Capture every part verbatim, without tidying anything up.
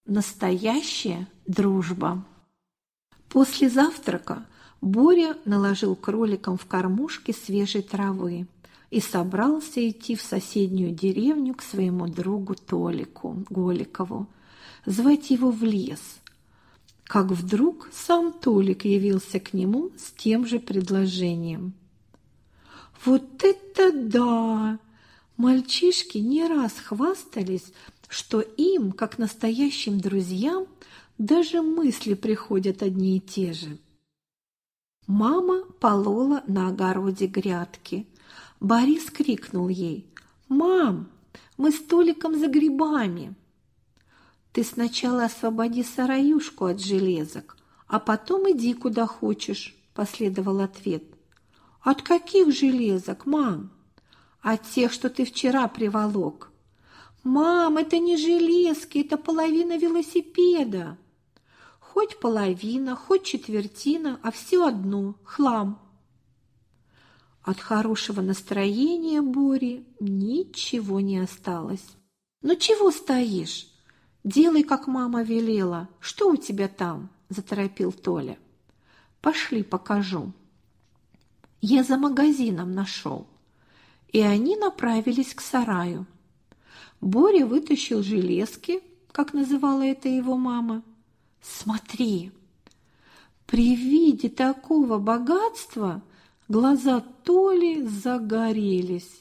Настоящая дружба. После завтрака Боря наложил кроликам в кормушки свежей травы и собрался идти в соседнюю деревню к своему другу Толику Голикову, звать его в лес. Как вдруг сам Толик явился к нему с тем же предложением. Вот это да! Мальчишки не раз хвастались, что им, как настоящим друзьям, даже мысли приходят одни и те же. Мама полола на огороде грядки. Борис крикнул ей: «Мам, мы с Толиком за грибами!» «Ты сначала освободи сараюшку от железок, а потом иди куда хочешь», – последовал ответ. «От каких железок, мам?» «От тех, что ты вчера приволок». «Мам, это не железки, это половина велосипеда». «Хоть половина, хоть четвертина, а все одно – хлам». От хорошего настроения Бори ничего не осталось. «Ну чего стоишь? Делай, как мама велела. Что у тебя там?» – заторопил Толя. «Пошли, покажу». «Я за магазином нашел». И они направились к сараю. Боря вытащил железки, как называла это его мама. «Смотри!» При виде такого богатства глаза Толи загорелись.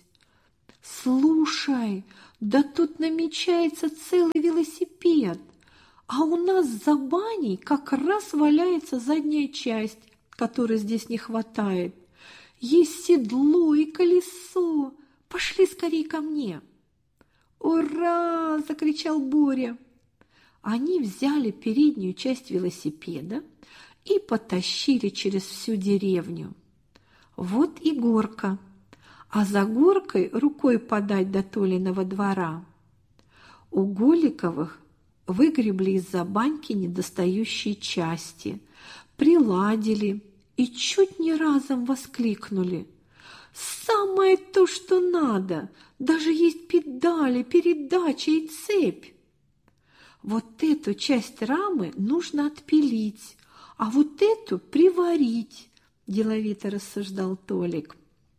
«Слушай, да тут намечается целый велосипед, а у нас за баней как раз валяется задняя часть, которой здесь не хватает. Есть седло и колесо. Пошли скорее ко мне!» «Ура!» – закричал Боря. Они взяли переднюю часть велосипеда и потащили через всю деревню. Вот и горка, а за горкой рукой подать до Толиного двора. У Голиковых выгребли из-за баньки недостающие части, приладили и чуть не разом воскликнули: «Самое то, что надо! Даже есть педали, передача и цепь!» «Вот эту часть рамы нужно отпилить, а вот эту приварить», – деловито рассуждал Толик.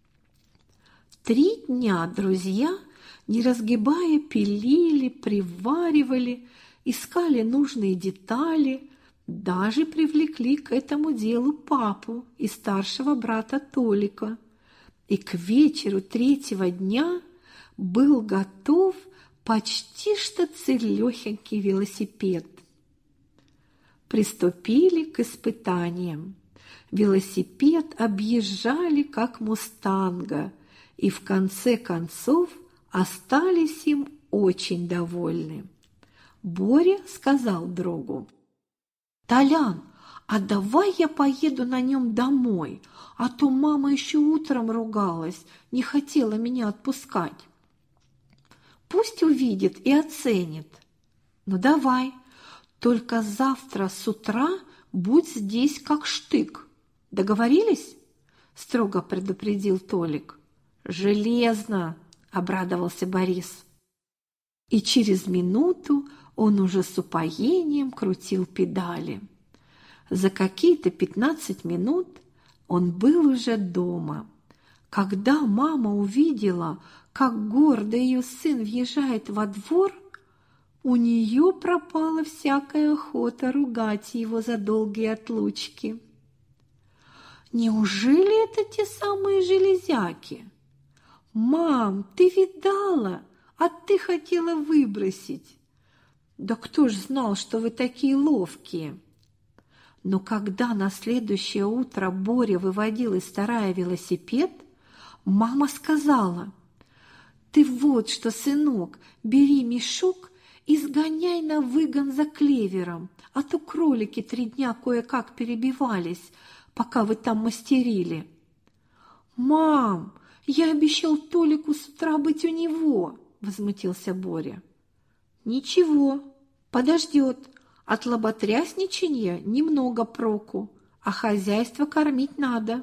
Три дня друзья, не разгибая, пилили, приваривали, искали нужные детали, даже привлекли к этому делу папу и старшего брата Толика. И к вечеру третьего дня был готов почти что целехенький велосипед. Приступили к испытаниям. Велосипед объезжали как мустанга и в конце концов остались им очень довольны. Боря сказал другу: «Толян, а давай я поеду на нем домой, а то мама еще утром ругалась, не хотела меня отпускать. Пусть увидит и оценит». «Ну давай, только завтра с утра будь здесь как штык. Договорились?» – строго предупредил Толик. «Железно!» – обрадовался Борис. И через минуту он уже с упоением крутил педали. За какие-то пятнадцать минут он был уже дома. Когда мама увидела, как гордо ее сын въезжает во двор, у нее пропала всякая охота ругать его за долгие отлучки. «Неужели это те самые железяки? Мам, ты видала, а ты хотела выбросить. Да кто ж знал, что вы такие ловкие?» Но когда на следующее утро Боря выводил из сарая велосипед, мама сказала: «Ты вот что, сынок, бери мешок и сгоняй на выгон за клевером, а то кролики три дня кое-как перебивались, пока вы там мастерили». «Мам, я обещал Толику с утра быть у него», – возмутился Боря. «Ничего, подождет. От лоботрясничанья немного проку, а хозяйство кормить надо».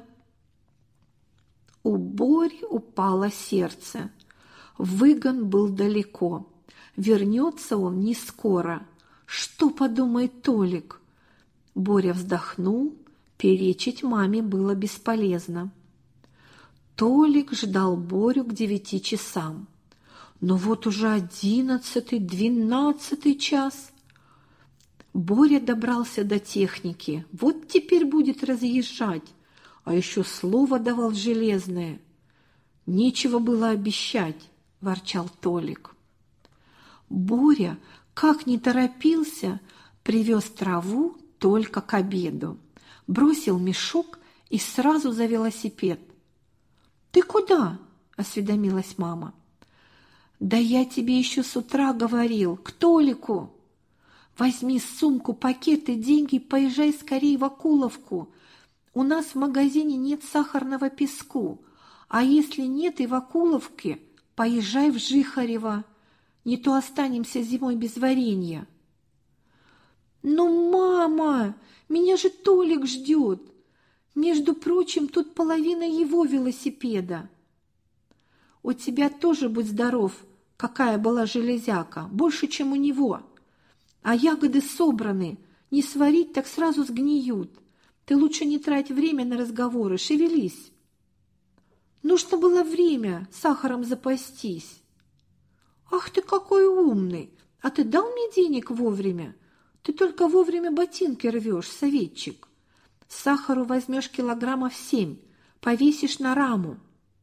У Бори упало сердце. Выгон был далеко. Вернется он не скоро. Что что подумает Толик? Боря вздохнул, перечить маме было бесполезно. Толик ждал Борю к девяти часам. Но вот уже одиннадцатый, двенадцатый час. Боря добрался до техники. Вот теперь будет разъезжать. А еще слово давал железное. Нечего было обещать, ворчал Толик. Боря, как ни торопился, привез траву только к обеду. Бросил мешок и сразу за велосипед. «Ты куда?» – осведомилась мама. «Да я тебе еще с утра говорил, к Толику. Возьми сумку, пакет и деньги, поезжай скорее в Акуловку. У нас в магазине нет сахарного песку, а если нет и в Акуловке, поезжай в Жихарево. Не то останемся зимой без варенья». «Ну, мама, меня же Толик ждет. Между прочим, тут половина его велосипеда». «У тебя тоже, будь здоров, какая была железяка, больше, чем у него. А ягоды собраны, не сварить, так сразу сгниют. Ты лучше не трать время на разговоры, шевелись». «Нужно было время сахаром запастись». «Ах ты какой умный! А ты дал мне денег вовремя? Ты только вовремя ботинки рвешь, советчик. Сахару возьмешь килограммов семь, повесишь на раму».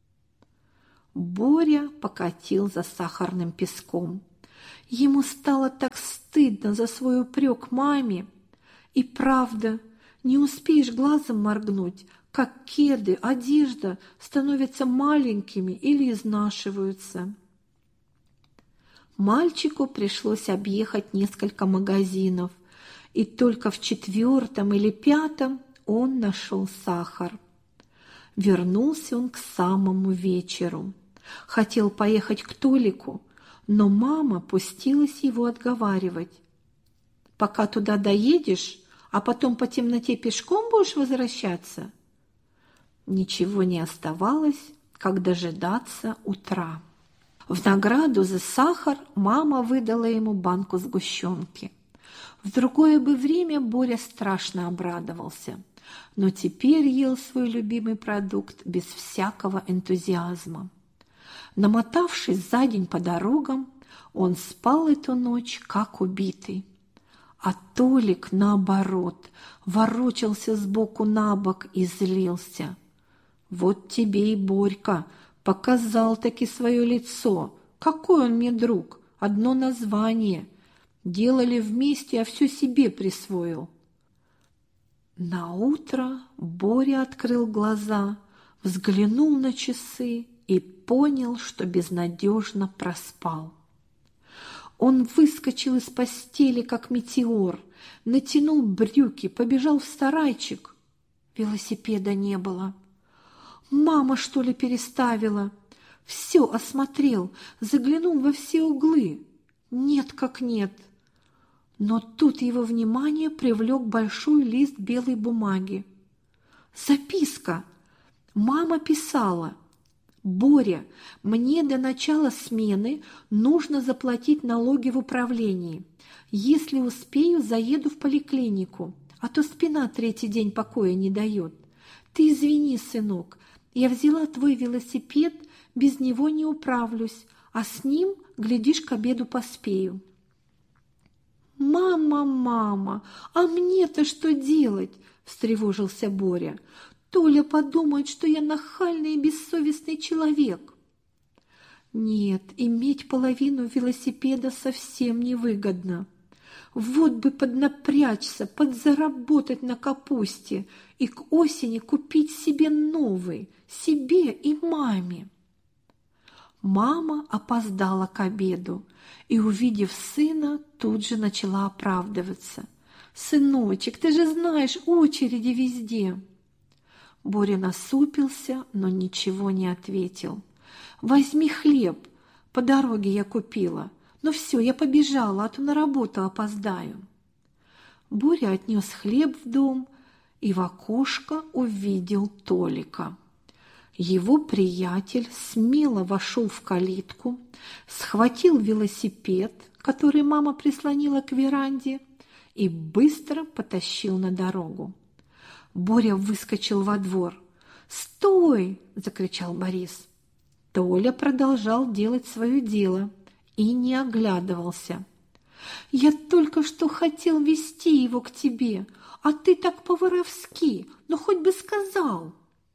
Боря покатил за сахарным песком. Ему стало так стыдно за свой упрек маме. И правда, не успеешь глазом моргнуть, как кеды, одежда становятся маленькими или изнашиваются. Мальчику пришлось объехать несколько магазинов, и только в четвертом или пятом он нашел сахар. Вернулся он к самому вечеру. Хотел поехать к Толику, но мама пустилась его отговаривать. «Пока туда доедешь, а потом по темноте пешком будешь возвращаться?» Ничего не оставалось, как дожидаться утра. В награду за сахар мама выдала ему банку сгущенки. В другое бы время Боря страшно обрадовался, но теперь ел свой любимый продукт без всякого энтузиазма. Намотавшись за день по дорогам, он спал эту ночь, как убитый. А Толик, наоборот, ворочался сбоку на бок и злился. «Вот тебе и Борька показал-таки свое лицо. Какой он мне друг, одно название. Делали вместе, а все себе присвоил». Наутро Боря открыл глаза, взглянул на часы и понял, что безнадежно проспал. Он выскочил из постели, как метеор, натянул брюки, побежал в сарайчик. Велосипеда не было. Мама, что ли, переставила? Все осмотрел, заглянул во все углы. Нет как нет. Но тут его внимание привлек большой лист белой бумаги. Записка. Мама писала: «Боря, мне до начала смены нужно заплатить налоги в управлении. Если успею, заеду в поликлинику, а то спина третий день покоя не дает. Ты извини, сынок, я взяла твой велосипед, без него не управлюсь, а с ним, глядишь, к обеду поспею». «Мама, мама, а мне-то что делать?» – встревожился Боря. «Толя подумает, что я нахальный и бессовестный человек». Нет, иметь половину велосипеда совсем невыгодно. Вот бы поднапрячься, подзаработать на капусте и к осени купить себе новый, себе и маме. Мама опоздала к обеду и, увидев сына, тут же начала оправдываться. «Сыночек, ты же знаешь, очереди везде». Боря насупился, но ничего не ответил. «Возьми хлеб, по дороге я купила. Ну все, я побежала, а то на работу опоздаю». Боря отнес хлеб в дом и в окошко увидел Толика. Его приятель смело вошел в калитку, схватил велосипед, который мама прислонила к веранде, и быстро потащил на дорогу. Боря выскочил во двор. «Стой!» – закричал Борис. Толя продолжал делать свое дело и не оглядывался. «Я только что хотел вести его к тебе, а ты так по-воровски, ну хоть бы сказал!»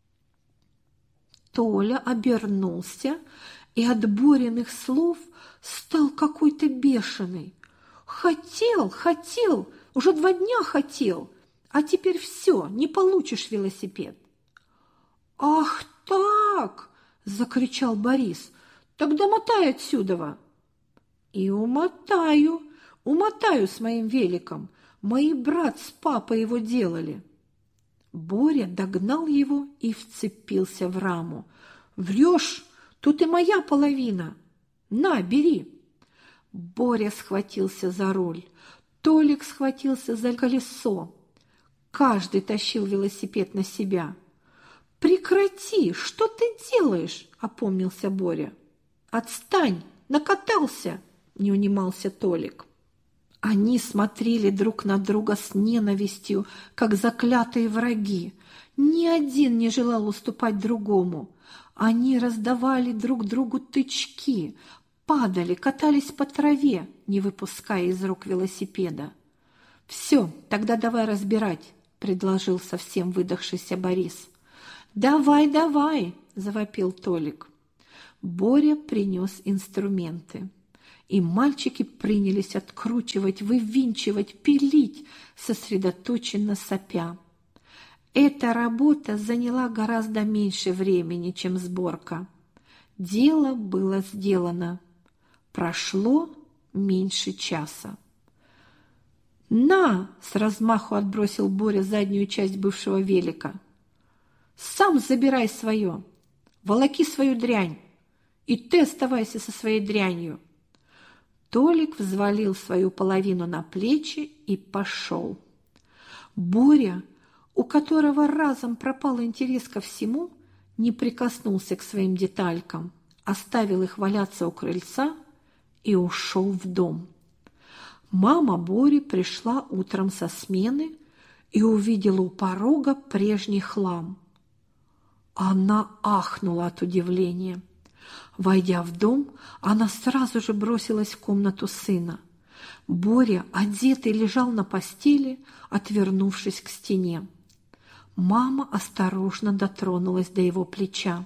Толя обернулся и от Бориных слов стал какой-то бешеный. «Хотел, хотел, уже два дня хотел, а теперь все, не получишь велосипед». «Ах так!» – закричал Борис. «Тогда мотай отсюда!» «И умотаю, умотаю с моим великом. Мои брат с папой его делали». Боря догнал его и вцепился в раму. «Врешь! Тут и моя половина! На, бери!» Боря схватился за руль, Толик схватился за колесо. Каждый тащил велосипед на себя. «Прекрати! Что ты делаешь?» – опомнился Боря. «Отстань! Накатался!» – не унимался Толик. Они смотрели друг на друга с ненавистью, как заклятые враги. Ни один не желал уступать другому. Они раздавали друг другу тычки, падали, катались по траве, не выпуская из рук велосипеда. «Все, тогда давай разбирать», – предложил совсем выдохшийся Борис. «Давай, давай!» – завопил Толик. Боря принес инструменты, и мальчики принялись откручивать, вывинчивать, пилить, сосредоточенно сопя. Эта работа заняла гораздо меньше времени, чем сборка. Дело было сделано. Прошло меньше часа. «На!» – с размаху отбросил Боря заднюю часть бывшего велика. «Сам забирай свое, волоки свою дрянь, и ты оставайся со своей дрянью». Толик взвалил свою половину на плечи и пошел. Боря, у которого разом пропал интерес ко всему, не прикоснулся к своим деталькам, оставил их валяться у крыльца и ушел в дом. Мама Бори пришла утром со смены и увидела у порога прежний хлам. Она ахнула от удивления. Войдя в дом, она сразу же бросилась в комнату сына. Боря, одетый, лежал на постели, отвернувшись к стене. Мама осторожно дотронулась до его плеча.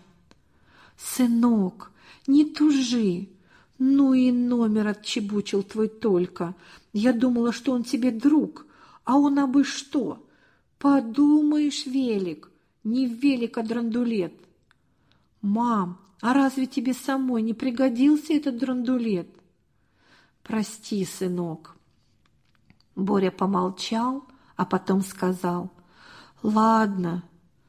«Сынок, не тужи! Ну и номер отчебучил твой Толька. Я думала, что он тебе друг, а он абы что! Подумаешь, велик, не велик, а драндулет!» «Мам, а разве тебе самой не пригодился этот драндулет?» «Прости, сынок». Боря помолчал, а потом сказал: «Ладно,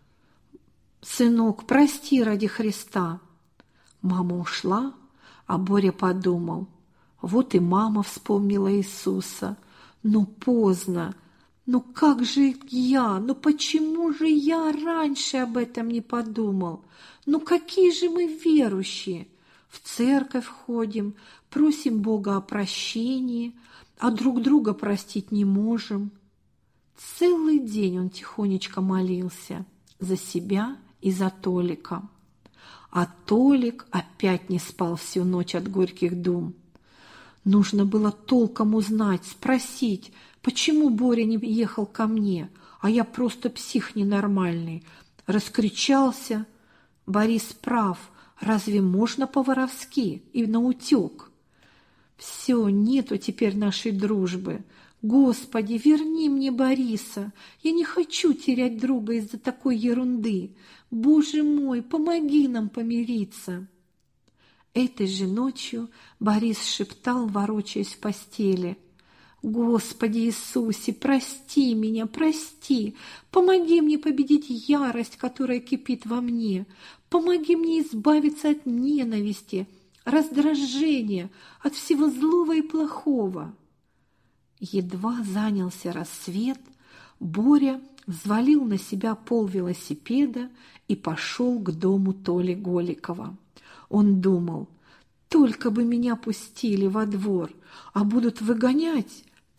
сынок, прости ради Христа». Мама ушла, а Боря подумал: вот и мама вспомнила Иисуса. Ну поздно, ну как же я, ну почему же я раньше об этом не подумал? Ну какие же мы верующие! В церковь ходим, просим Бога о прощении, а друг друга простить не можем. Целый день он тихонечко молился за себя и за Толика. А Толик опять не спал всю ночь от горьких дум. Нужно было толком узнать, спросить, почему Боря не ехал ко мне, а я просто псих ненормальный. Раскричался. Борис прав, разве можно по-воровски и наутек? Все, нету теперь нашей дружбы. Господи, верни мне Бориса. Я не хочу терять друга из-за такой ерунды. Боже мой, помоги нам помириться. Этой же ночью Борис шептал, ворочаясь в постели: «Господи Иисусе, прости меня, прости, помоги мне победить ярость, которая кипит во мне, помоги мне избавиться от ненависти, раздражения, от всего злого и плохого». Едва занялся рассвет, Боря взвалил на себя пол велосипеда и пошел к дому Толи Голикова. Он думал: только бы меня пустили во двор, а будут выгонять,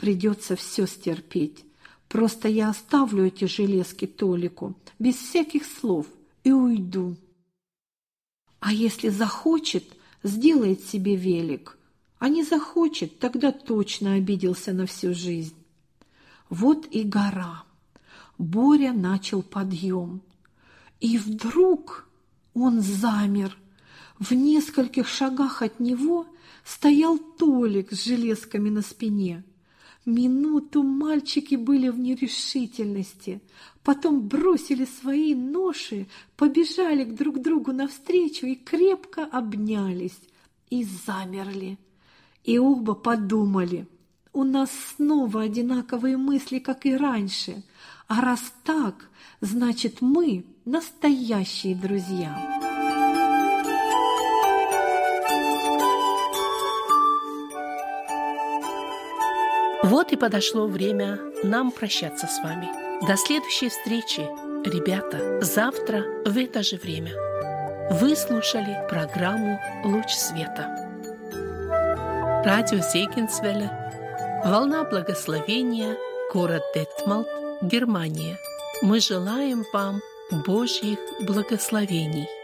Придется все стерпеть. Просто я оставлю эти железки Толику, без всяких слов, и уйду. А если захочет, сделает себе велик, а не захочет, тогда точно обиделся на всю жизнь. Вот и гора. Боря начал подъем. И вдруг он замер. В нескольких шагах от него стоял Толик с железками на спине. Минуту мальчики были в нерешительности, потом бросили свои ноши, побежали друг другу навстречу и крепко обнялись, и замерли. И оба подумали: у нас снова одинаковые мысли, как и раньше, а раз так, значит, мы настоящие друзья. Вот и подошло время нам прощаться с вами. До следующей встречи, ребята, завтра в это же время. Вы слушали программу «Луч света». Радио Зегенсвелле, волна благословения, город Детмалт, Германия. Мы желаем вам Божьих благословений.